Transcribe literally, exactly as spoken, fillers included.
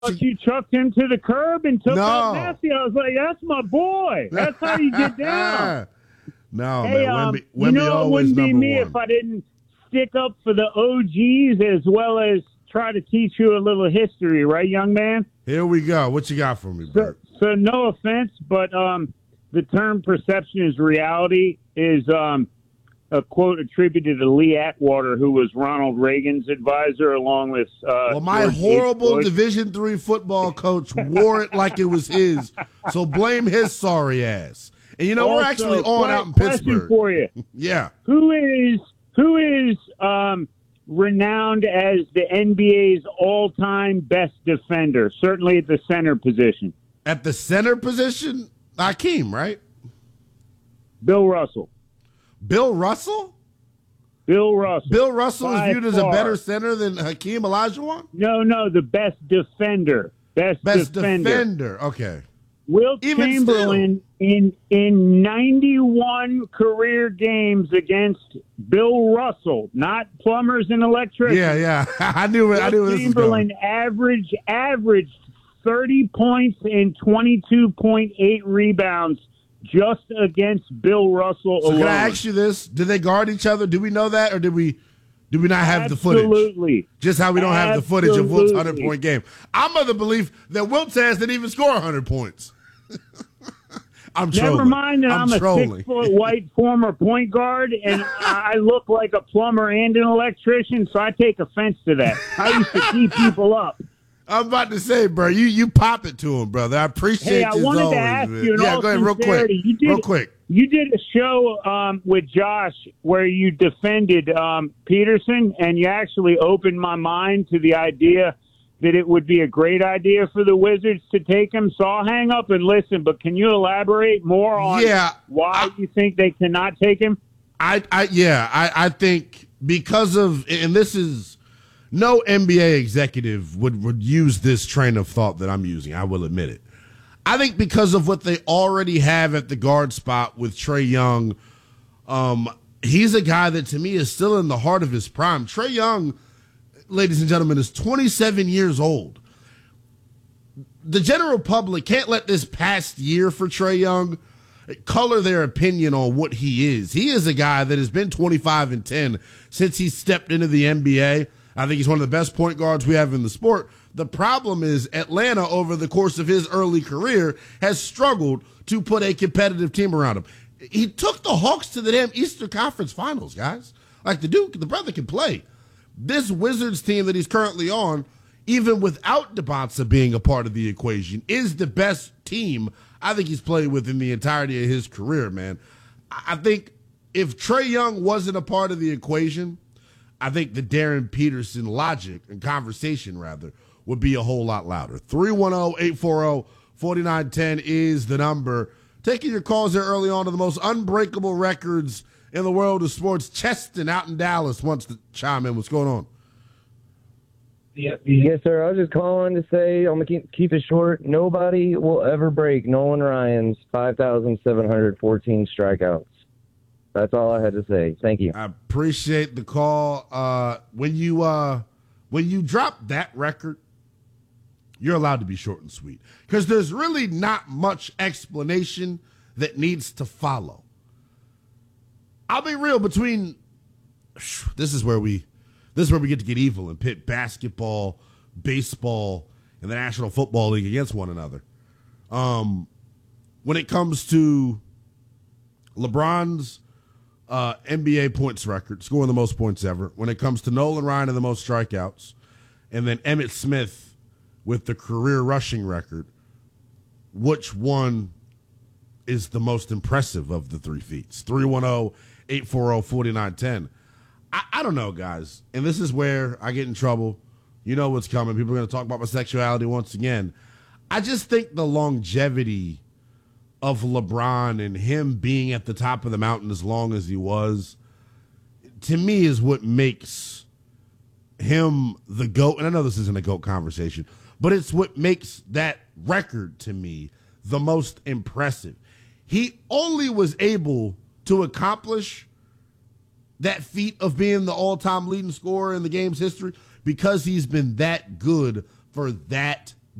But you chucked him to the curb and took No. up Nasty. I was like, that's my boy. That's how you get down. No, Hey, man. um, Wemby, you Wemby know, it always wouldn't be number me one. if I didn't stick up for the O Gs as well as try to teach you a little history, right, young man? Here we go. What you got for me, So, Bert? so no offense, but um, the term perception is reality is um, a quote attributed to Lee Atwater, who was Ronald Reagan's advisor, along with uh, Well, my George H. horrible Bush. Division three football coach wore it like it was his, so blame his sorry ass. And you know, we're Also, actually on que- out in question Pittsburgh. for you. Yeah. Who is who is um, renowned as the N B A's all-time best defender? Certainly at the center position. At the center position, Hakeem, right? Bill Russell. Bill Russell? Bill Russell. Bill Russell By is viewed as a far. better center than Hakeem Olajuwon? No, no, the best defender. Best, Best defender. defender. Okay. Wilt Even Chamberlain in in ninety-one career games against Bill Russell, not plumbers and electricians. Yeah, yeah. I knew it. I knew where this was Chamberlain going. average averaged thirty points and twenty-two point eight rebounds just against Bill Russell So alone. can I ask you this? Did they guard each other? Do we know that, or did we do we not have the footage? Absolutely. Just how we don't have the footage of Wilt's Absolutely. hundred-point game. I'm of the belief that Wilt's ass didn't even score one hundred points. I'm trolling. Never mind that I'm, I'm a trolling. six-foot white former point guard, and I look like a plumber and an electrician, so I take offense to that. I used to keep people up. I'm about to say, bro, you you pop it to him, brother. I appreciate Hey, I you as wanted always, to ask man. you, in yeah, all go ahead, real quick, sincerity, you did, real quick. You did a show um, with Josh where you defended um, Peterson, and you actually opened my mind to the idea that it would be a great idea for the Wizards to take him. So I'll hang up and listen, but can you elaborate more on Yeah, why I- you think they cannot take him? I, I yeah, I, I think because of, and this is, no N B A executive would, would use this train of thought that I'm using. I will admit it. I think because of what they already have at the guard spot with Trae Young, um, he's a guy that to me is still in the heart of his prime. Trae Young, ladies and gentlemen, is twenty-seven years old. The general public can't let this past year for Trae Young color their opinion on what he is. He is a guy that has been twenty-five and ten since he stepped into the N B A. I think he's one of the best point guards we have in the sport. The problem is Atlanta, over the course of his early career, has struggled to put a competitive team around him. He took the Hawks to the damn Eastern Conference Finals, guys. Like the Duke, the brother can play. This Wizards team that he's currently on, even without DeBonsa being a part of the equation, is the best team I think he's played with in the entirety of his career, man. I think if Trae Young wasn't a part of the equation, I think the Darren Peterson logic and conversation, rather, would be a whole lot louder. three one zero, eight four zero, four nine one zero is the number. Taking your calls there early on to the most unbreakable records in the world of sports. Cheston out in Dallas wants to chime in. What's going on? Yeah, yes, sir. I was just calling to say, I'm going to keep, keep it short. Nobody will ever break Nolan Ryan's five thousand seven hundred fourteen strikeouts. That's all I had to say. Thank you. I appreciate the call. Uh, when you uh, when you drop that record, you're allowed to be short and sweet because there's really not much explanation that needs to follow. I'll be real. Between this is where we this is where we get to get evil and pit basketball, baseball, and the National Football League against one another. Um, when it comes to LeBron's Uh, N B A points record, scoring the most points ever. When it comes to Nolan Ryan and the most strikeouts, and then Emmitt Smith with the career rushing record, which one is the most impressive of the three feats? three one zero, eight four zero, four nine one zero. I, I don't know, guys. And this is where I get in trouble. You know what's coming. People are going to talk about my sexuality once again. I just think the longevity of LeBron and him being at the top of the mountain as long as he was, to me, is what makes him the GOAT. And I know this isn't a GOAT conversation, but it's what makes that record, to me, the most impressive. He only was able to accomplish that feat of being the all-time leading scorer in the game's history because he's been that good for that